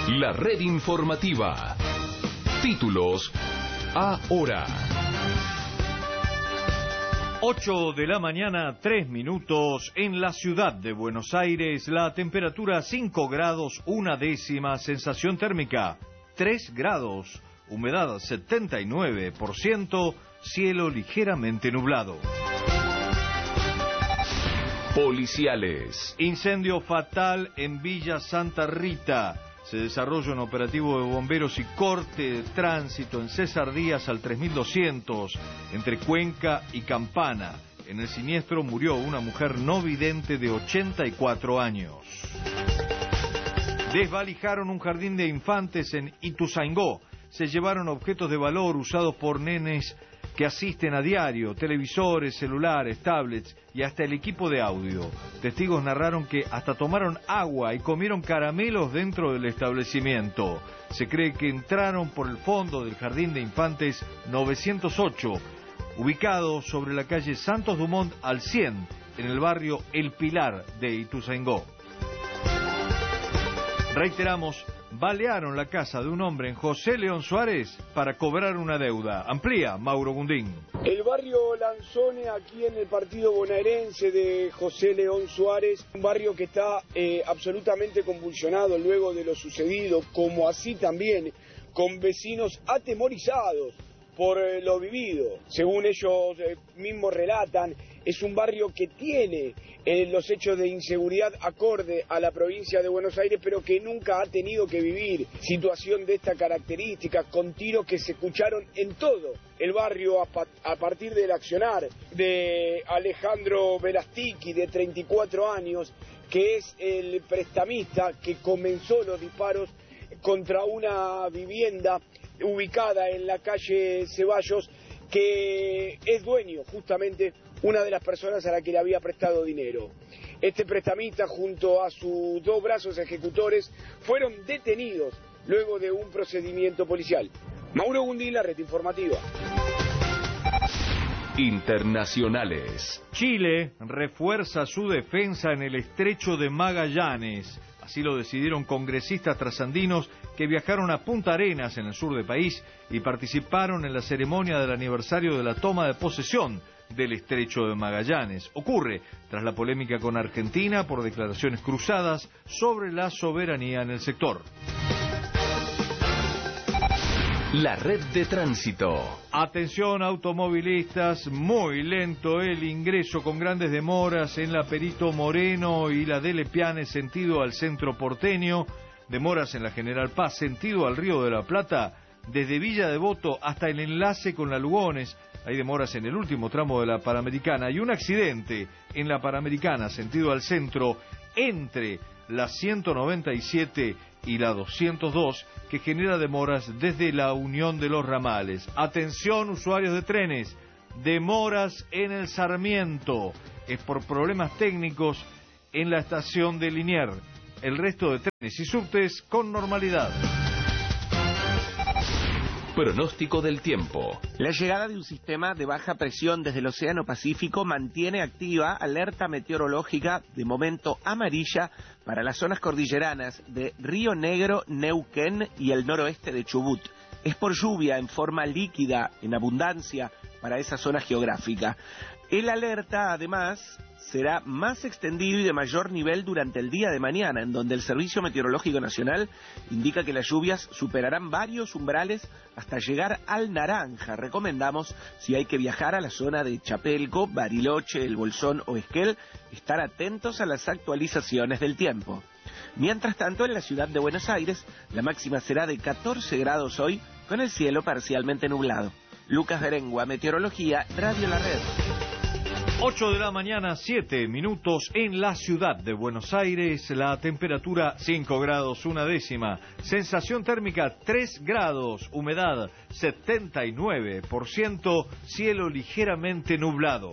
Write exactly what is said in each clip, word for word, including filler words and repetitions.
La red informativa. Títulos ahora. ocho de la mañana, tres minutos, en la ciudad de Buenos Aires, la temperatura cinco grados, una décima, sensación térmica tres grados, humedad setenta y nueve por ciento, cielo ligeramente nublado. Policiales. Incendio fatal en Villa Santa Rita. Se desarrolla un operativo de bomberos y corte de tránsito en César Díaz al tres mil doscientos, entre Cuenca y Campana. En el siniestro murió una mujer no vidente de ochenta y cuatro años. Desvalijaron un jardín de infantes en Ituzaingó. Se llevaron objetos de valor usados por nenes que asisten a diario, televisores, celulares, tablets y hasta el equipo de audio. Testigos narraron que hasta tomaron agua y comieron caramelos dentro del establecimiento. Se cree que entraron por el fondo del Jardín de Infantes novecientos ocho, ubicado sobre la calle Santos Dumont al cien, en el barrio El Pilar de Ituzaingó. Reiteramos, balearon la casa de un hombre en José León Suárez para cobrar una deuda. Amplía Mauro Gundín. El barrio Lanzone, aquí en el partido bonaerense de José León Suárez, un barrio que está eh, absolutamente convulsionado luego de lo sucedido, como así también con vecinos atemorizados por eh, lo vivido. Según ellos eh, mismos relatan, es un barrio que tiene eh, los hechos de inseguridad acorde a la provincia de Buenos Aires, pero que nunca ha tenido que vivir situación de esta característica, con tiros que se escucharon en todo el barrio a, pa a partir del accionar de Alejandro Verastiki, de treinta y cuatro años, que es el prestamista que comenzó los disparos contra una vivienda ubicada en la calle Ceballos, que es dueño justamente una de las personas a la que le había prestado dinero. Este prestamista junto a sus dos brazos ejecutores fueron detenidos luego de un procedimiento policial. Mauro Gundín, la red informativa. Internacionales. Chile refuerza su defensa en el estrecho de Magallanes. Así lo decidieron congresistas trasandinos que viajaron a Punta Arenas, en el sur del país, y participaron en la ceremonia del aniversario de la toma de posesión del estrecho de Magallanes. Ocurre tras la polémica con Argentina por declaraciones cruzadas sobre la soberanía en el sector. La red de tránsito. Atención automovilistas, muy lento el ingreso con grandes demoras en la Perito Moreno y la Dele Piane sentido al centro porteño, demoras en la General Paz sentido al Río de la Plata, desde Villa Devoto hasta el enlace con la Lugones. Hay demoras en el último tramo de la Panamericana y un accidente en la Panamericana sentido al centro entre la ciento noventa y siete y la doscientos dos, que genera demoras desde la unión de los ramales. Atención usuarios de trenes, demoras en el Sarmiento, es por problemas técnicos en la estación de Liniers. El resto de trenes y subtes con normalidad. Pronóstico del tiempo. La llegada de un sistema de baja presión desde el Océano Pacífico mantiene activa alerta meteorológica de momento amarilla para las zonas cordilleranas de Río Negro, Neuquén y el noroeste de Chubut. Es por lluvia en forma líquida, en abundancia, para esa zona geográfica. El alerta, además, será más extendido y de mayor nivel durante el día de mañana, en donde el Servicio Meteorológico Nacional indica que las lluvias superarán varios umbrales hasta llegar al naranja. Recomendamos, si hay que viajar a la zona de Chapelco, Bariloche, El Bolsón o Esquel, estar atentos a las actualizaciones del tiempo. Mientras tanto, en la ciudad de Buenos Aires, la máxima será de catorce grados hoy, con el cielo parcialmente nublado. Lucas Berengua, Meteorología, Radio La Red. ocho de la mañana, siete minutos en la ciudad de Buenos Aires, la temperatura cinco grados, una décima, sensación térmica tres grados, humedad setenta y nueve por ciento, cielo ligeramente nublado.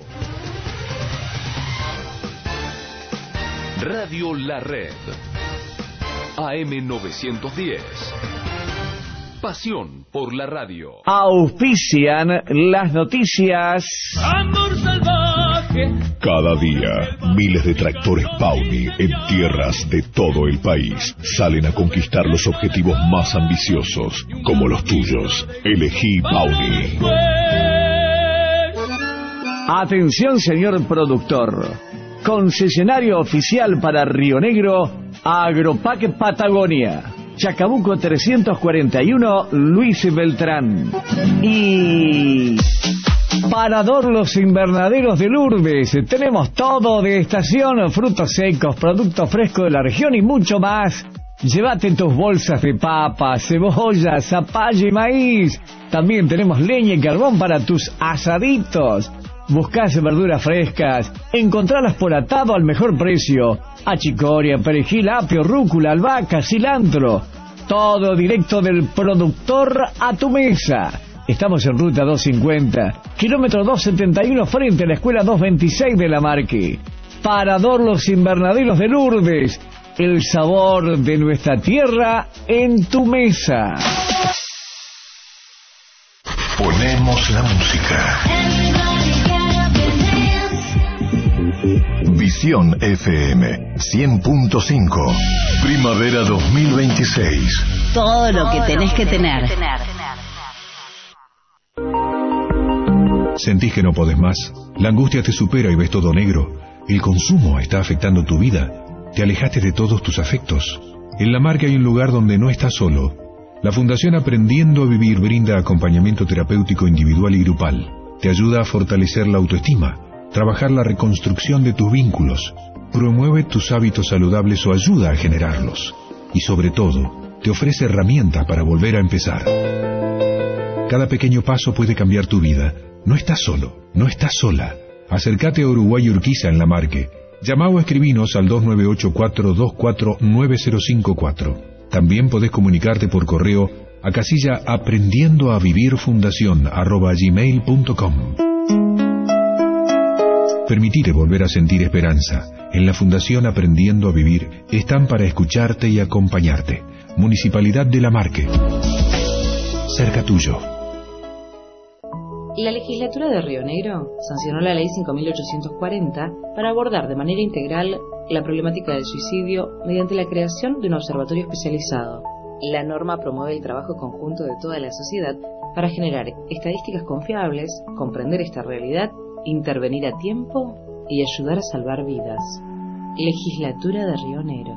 Radio La Red. A M novecientos diez. Pasión por la radio. Auspician las noticias. Amor salvaje. Cada día, miles de tractores Pony en tierras de todo el país salen a conquistar los objetivos más ambiciosos, como los tuyos. Elegí Pony. Atención, señor productor. Concesionario oficial para Río Negro, Agropac Patagonia. Chacabuco trescientos cuarenta y uno, Luis Beltrán. Y Parador Los Invernaderos de Lourdes. Tenemos todo de estación, frutos secos, productos frescos de la región y mucho más. Llévate tus bolsas de papa, cebolla, zapallo y maíz. También tenemos leña y carbón para tus asaditos. Buscás verduras frescas, encontralas por atado al mejor precio. Achicoria, perejil, apio, rúcula, albahaca, cilantro. Todo directo del productor a tu mesa. Estamos en ruta doscientos cincuenta, kilómetro doscientos setenta y uno, frente a la escuela doscientos veintiséis de La Marque. Parador Los Invernaderos de Lourdes. El sabor de nuestra tierra en tu mesa. Ponemos la música. Visión F M cien punto cinco. Primavera dos mil veintiséis. Todo lo que tenés que tener. ¿Sentís que no podés más? La angustia te supera y ves todo negro. El consumo está afectando tu vida. Te alejaste de todos tus afectos. En La Marque hay un lugar donde no estás solo. La Fundación Aprendiendo a Vivir brinda acompañamiento terapéutico individual y grupal. Te ayuda a fortalecer la autoestima, trabajar la reconstrucción de tus vínculos, promueve tus hábitos saludables o ayuda a generarlos. Y sobre todo, te ofrece herramientas para volver a empezar. Cada pequeño paso puede cambiar tu vida. No estás solo, no estás sola. Acércate a Uruguay Urquiza en La Marque. Llama o escribinos al dos nueve ocho cuatro dos cuatro nueve cero cinco cuatro. También podés comunicarte por correo a casilla aprendiendo a vivir fundación arroba gmail punto com. Permitite volver a sentir esperanza. En la Fundación Aprendiendo a Vivir están para escucharte y acompañarte. Municipalidad de La Marque. Cerca tuyo. La legislatura de Río Negro sancionó la ley cinco mil ochocientos cuarenta para abordar de manera integral la problemática del suicidio mediante la creación de un observatorio especializado. La norma promueve el trabajo conjunto de toda la sociedad para generar estadísticas confiables, comprender esta realidad, intervenir a tiempo y ayudar a salvar vidas. Legislatura de Río Negro.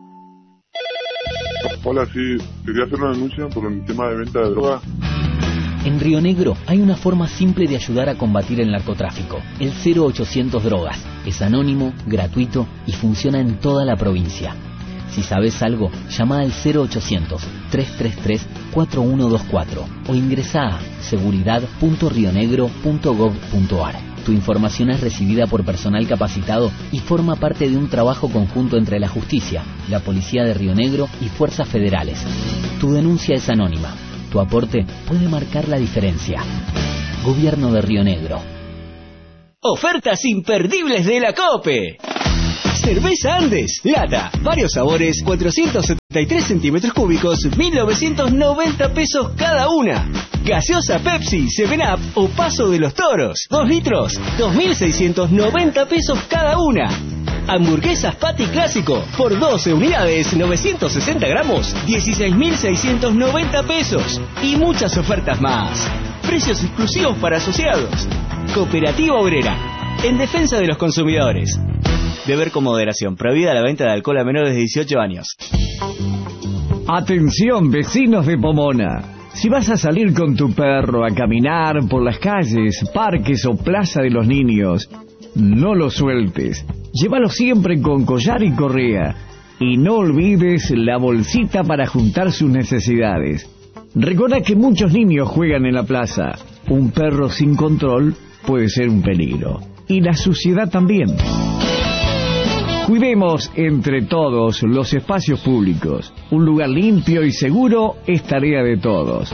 Hola, sí, quería hacer una denuncia por el tema de venta de droga. En Río Negro hay una forma simple de ayudar a combatir el narcotráfico, el cero ochocientos Drogas. Es anónimo, gratuito y funciona en toda la provincia. Si sabes algo, llama al cero ochocientos, trescientos treinta y tres, cuarenta y uno veinticuatro o ingresa a seguridad punto rionegro punto gov punto ar. Tu información es recibida por personal capacitado y forma parte de un trabajo conjunto entre la justicia, la Policía de Río Negro y fuerzas federales. Tu denuncia es anónima. Tu aporte puede marcar la diferencia. Gobierno de Río Negro. Ofertas imperdibles de la COPE. Cerveza Andes, lata, varios sabores, cuatrocientos setenta y tres centímetros cúbicos, mil novecientos noventa pesos cada una. Gaseosa Pepsi, seven up o Paso de los Toros, dos litros, dos mil seiscientos noventa pesos cada una. Hamburguesas Patty Clásico, por doce unidades, novecientos sesenta gramos, dieciséis mil seiscientos noventa pesos. Y muchas ofertas más. Precios exclusivos para asociados. Cooperativa Obrera, en defensa de los consumidores. Beber con moderación. Prohibida la venta de alcohol a menores de dieciocho años. Atención, vecinos de Pomona. Si vas a salir con tu perro a caminar por las calles, parques o plaza de los niños, no lo sueltes. Llévalo siempre con collar y correa. Y no olvides la bolsita para juntar sus necesidades. Recuerda que muchos niños juegan en la plaza. Un perro sin control puede ser un peligro. Y la suciedad también. Cuidemos entre todos los espacios públicos. Un lugar limpio y seguro es tarea de todos.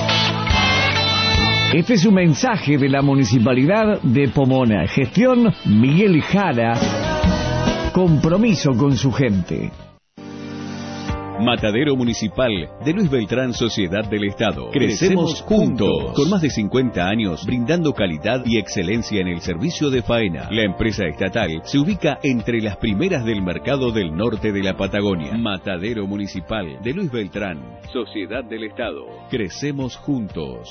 Este es un mensaje de la Municipalidad de Pomona. Gestión Miguel Jara. Compromiso con su gente. Matadero Municipal de Luis Beltrán, Sociedad del Estado. Crecemos juntos. Con más de cincuenta años brindando calidad y excelencia en el servicio de faena. La empresa estatal se ubica entre las primeras del mercado del norte de la Patagonia. Matadero Municipal de Luis Beltrán, Sociedad del Estado. Crecemos juntos.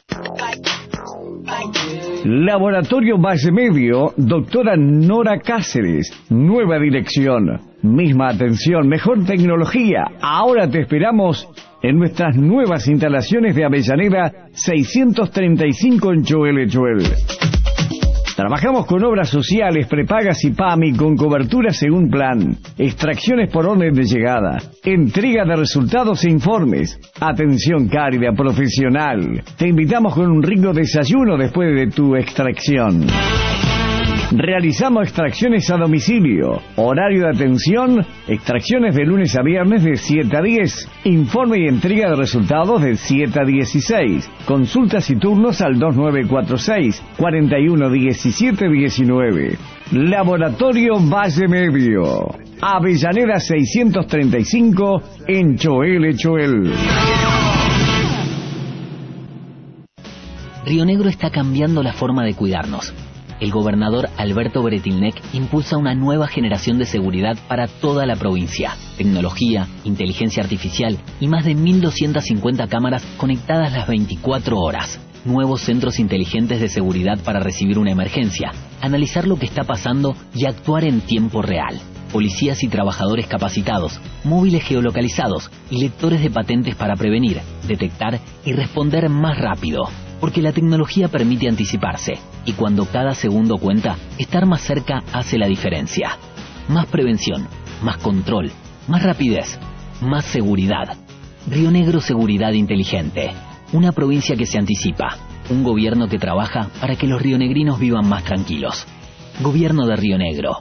Laboratorio Valle Medio, doctora Nora Cáceres. Nueva dirección, misma atención, mejor tecnología. Ahora te esperamos en nuestras nuevas instalaciones de Avellaneda seiscientos treinta y cinco en Choel Choel. Trabajamos con obras sociales, prepagas y PAMI con cobertura según plan, extracciones por orden de llegada, entrega de resultados e informes, atención cálida, profesional. Te invitamos con un rico desayuno después de tu extracción. Realizamos extracciones a domicilio. Horario de atención, extracciones de lunes a viernes de siete a diez. Informe y entrega de resultados de siete a dieciséis. Consultas y turnos al dos nueve cuatro seis, cuatro uno uno siete uno nueve. Laboratorio Valle Medio. Avellaneda seiscientos treinta y cinco en Choel Choel. Río Negro está cambiando la forma de cuidarnos. El gobernador Alberto Bretilnec impulsa una nueva generación de seguridad para toda la provincia. Tecnología, inteligencia artificial y más de mil doscientas cincuenta cámaras conectadas las veinticuatro horas. Nuevos centros inteligentes de seguridad para recibir una emergencia, analizar lo que está pasando y actuar en tiempo real. Policías y trabajadores capacitados, móviles geolocalizados y lectores de patentes para prevenir, detectar y responder más rápido. Porque la tecnología permite anticiparse, y cuando cada segundo cuenta, estar más cerca hace la diferencia. Más prevención, más control, más rapidez, más seguridad. Río Negro Seguridad Inteligente. Una provincia que se anticipa. Un gobierno que trabaja para que los rionegrinos vivan más tranquilos. Gobierno de Río Negro.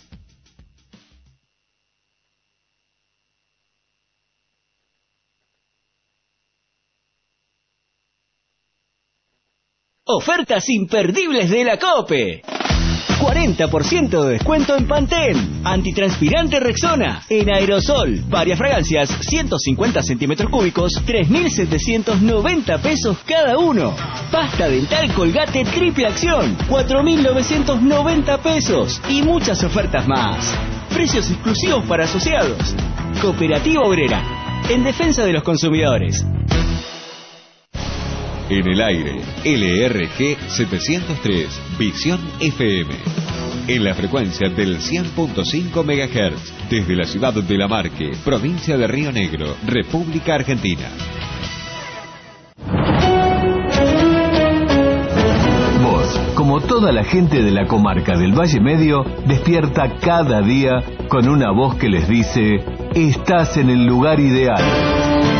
Ofertas imperdibles de la COPE. cuarenta por ciento de descuento en Pantene, antitranspirante Rexona, en aerosol, varias fragancias, ciento cincuenta centímetros cúbicos, tres mil setecientos noventa pesos cada uno. Pasta dental Colgate triple acción, cuatro mil novecientos noventa pesos y muchas ofertas más. Precios exclusivos para asociados. Cooperativa Obrera, en defensa de los consumidores. En el aire, L R G setecientos tres, Visión F M. En la frecuencia del cien punto cinco megahertz, desde la ciudad de La Marque, provincia de Río Negro, República Argentina. Vos, como toda la gente de la comarca del Valle Medio, despierta cada día con una voz que les dice: estás en el lugar ideal.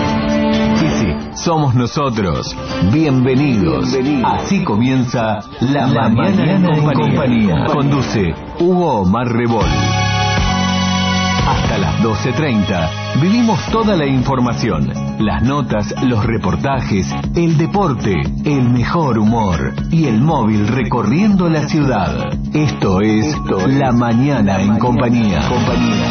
Somos nosotros. Bienvenidos. Bienvenidos. Así comienza La, la Mañana, mañana en, compañía. en Compañía. Conduce Hugo Omar Rebol. Hasta las doce treinta vivimos toda la información, las notas, los reportajes, el deporte, el mejor humor y el móvil recorriendo la ciudad. Esto es Esto La Mañana, la en, mañana compañía. en Compañía.